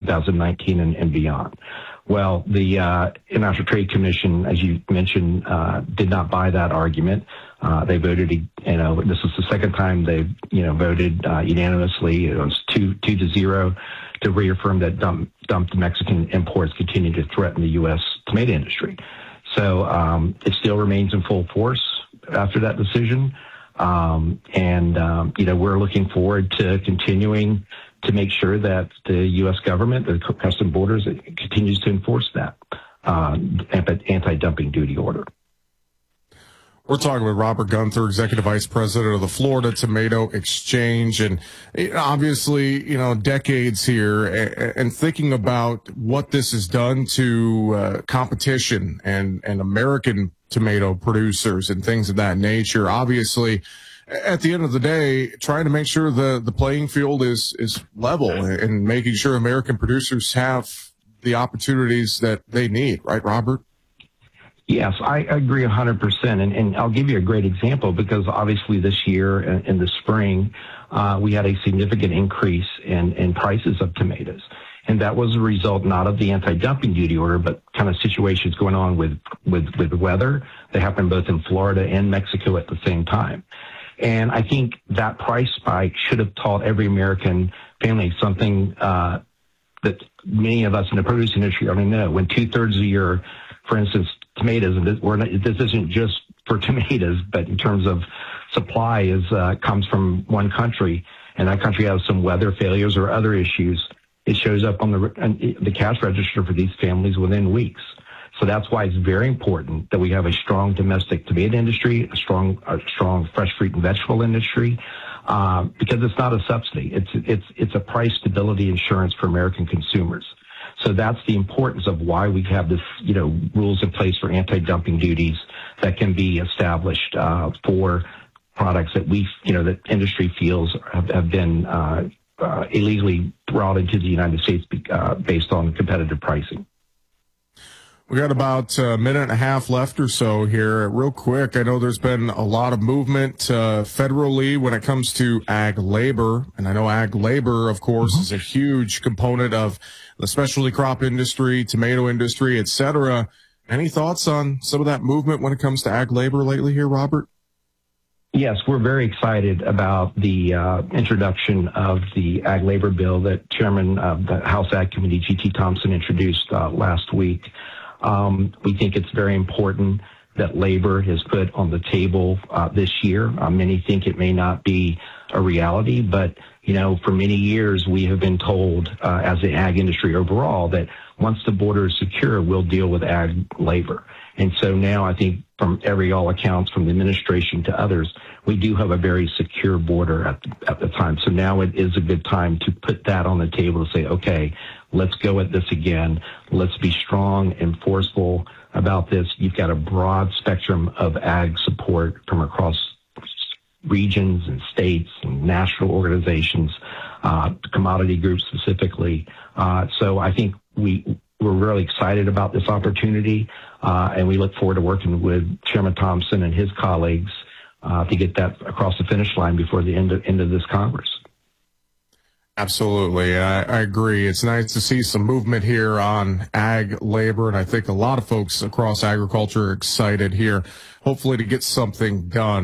2019 and beyond. Well, the International Trade Commission, as you mentioned, did not buy that argument. They voted, this is the second time they've, voted unanimously. It was 2-0 to reaffirm that dumped Mexican imports continue to threaten the U.S. tomato industry. So it still remains in full force after that decision. We're looking forward to continuing to make sure that the U.S. government, the Customs Borders, continues to enforce that anti-dumping duty order. We're talking with Robert Gunther, Executive Vice President of the Florida Tomato Exchange, and obviously, decades here, and thinking about what this has done to competition and American tomato producers and things of that nature. Obviously, at the end of the day, trying to make sure the playing field is level and making sure American producers have the opportunities that they need. Right, Robert? Yes, I agree 100%. And I'll give you a great example because obviously this year in the spring, we had a significant increase in prices of tomatoes. And that was a result not of the anti-dumping duty order, but kind of situations going on with weather that happened both in Florida and Mexico at the same time. And I think that price spike should have taught every American family something that many of us in the produce industry already know. When 2/3 of your, for instance, tomatoes, and this isn't just for tomatoes, but in terms of supply comes from one country, and that country has some weather failures or other issues, it shows up on the cash register for these families within weeks. So that's why it's very important that we have a strong domestic tomato industry, a strong fresh fruit and vegetable industry, because it's not a subsidy. It's a price stability insurance for American consumers. So that's the importance of why we have this, rules in place for anti-dumping duties that can be established for products that that industry feels have been illegally brought into the United States based on competitive pricing. We got about a minute and a half left or so here. Real quick, I know there's been a lot of movement federally when it comes to ag labor. And I know ag labor, of course, is a huge component of the specialty crop industry, tomato industry, et cetera. Any thoughts on some of that movement when it comes to ag labor lately here, Robert? Yes, we're very excited about the introduction of the ag labor bill that Chairman of the House Ag Committee, G.T. Thompson, introduced last week. We think it's very important that labor is put on the table this year. Many think it may not be a reality, but, for many years we have been told as the ag industry overall that once the border is secure, we'll deal with ag labor. And so now I think from all accounts, from the administration to others, we do have a very secure border at the time. So now it is a good time to put that on the table to say, okay, let's go at this again. Let's be strong and forceful about this. You've got a broad spectrum of ag support from across regions and states and national organizations, commodity groups specifically. So I think we're really excited about this opportunity, and we look forward to working with Chairman Thompson and his colleagues to get that across the finish line before the end of this Congress. Absolutely. I agree. It's nice to see some movement here on ag labor, and I think a lot of folks across agriculture are excited here, hopefully to get something done.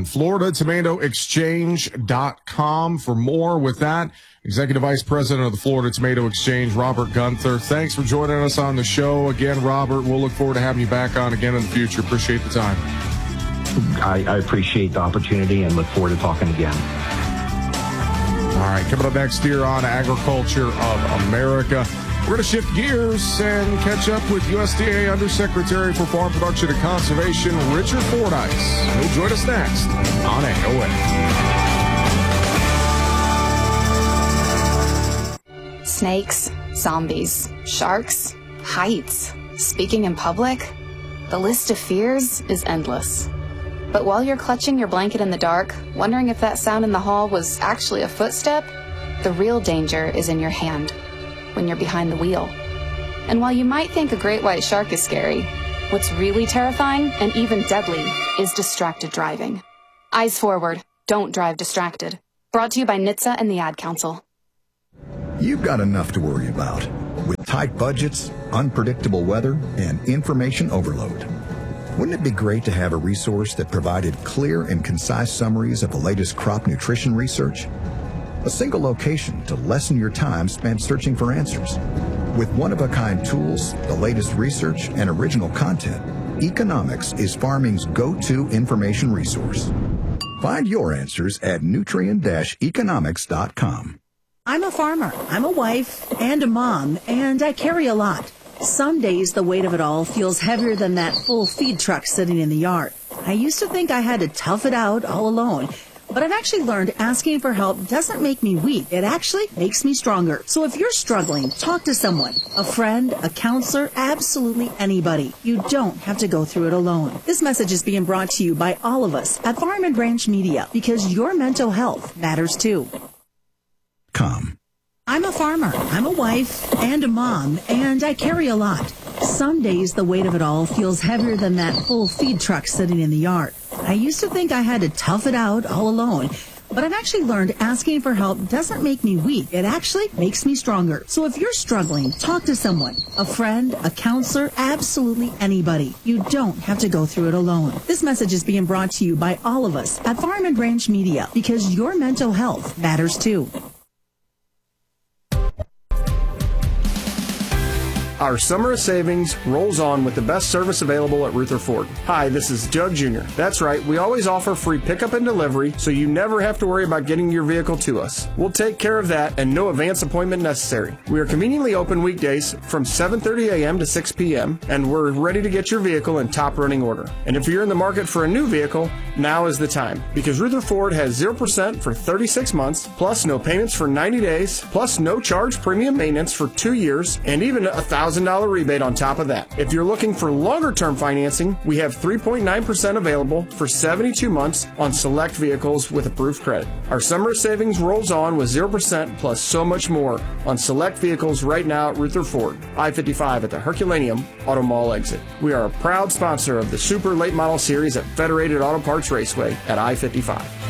FloridaTomatoExchange.com for more. With that, Executive Vice President of the Florida Tomato Exchange, Robert Gunther. Thanks for joining us on the show. Again, Robert, we'll look forward to having you back on again in the future. Appreciate the time. I appreciate the opportunity and look forward to talking again. All right, coming up next here on Agriculture of America, we're going to shift gears and catch up with USDA Undersecretary for Farm Production and Conservation, Richard Fordyce. He'll join us next on AOA. Snakes, zombies, sharks, heights, speaking in public. The list of fears is endless. But while you're clutching your blanket in the dark, wondering if that sound in the hall was actually a footstep, the real danger is in your hand, when you're behind the wheel. And while you might think a great white shark is scary, what's really terrifying and even deadly is distracted driving. Eyes forward, don't drive distracted. Brought to you by NHTSA and the Ad Council. You've got enough to worry about. With Tight budgets, unpredictable weather, and information overload. Wouldn't it be great to have a resource that provided clear and concise summaries of the latest crop nutrition research? A single location to lessen your time spent searching for answers. With one-of-a-kind tools, the latest research, and original content, Economics is farming's go-to information resource. Find your answers at nutrient-economics.com. I'm a farmer, I'm a wife, and a mom, and I carry a lot. Some days the weight of it all feels heavier than that full feed truck sitting in the yard. I used to think I had to tough it out all alone, but I've actually learned asking for help doesn't make me weak. It actually makes me stronger. So if you're struggling, talk to someone, a friend, a counselor, absolutely anybody. You don't have to go through it alone. This message is being brought to you by all of us at Farm and Ranch Media, because your mental health matters too. I'm a farmer, I'm a wife, and a mom, and I carry a lot. Some days the weight of it all feels heavier than that full feed truck sitting in the yard. I used to think I had to tough it out all alone, but I've actually learned asking for help doesn't make me weak. It actually makes me stronger. So if you're struggling, talk to someone, a friend, a counselor, absolutely anybody. You don't have to go through it alone. This message is being brought to you by all of us at Farm and Ranch Media, because your mental health matters too. Our summer of savings rolls on with the best service available at Ruther Ford. Hi, this is Doug Jr. That's right, we always offer free pickup and delivery, so you never have to worry about getting your vehicle to us. We'll take care of that and no advance appointment necessary. We are conveniently open weekdays from 7:30 a.m. to 6 p.m., and we're ready to get your vehicle in top running order. And if you're in the market for a new vehicle, now is the time, because Ruther Ford has 0% for 36 months, plus no payments for 90 days, plus no charge premium maintenance for 2 years, and even $1,000 rebate on top of that. If you're looking for longer term financing, we have 3.9% available for 72 months on select vehicles with approved credit. Our summer savings rolls on with 0% plus so much more on select vehicles right now at Ruther Ford, I-55 at the Herculaneum Auto Mall exit. We are a proud sponsor of the Super Late Model Series at Federated Auto Parts Raceway at I-55.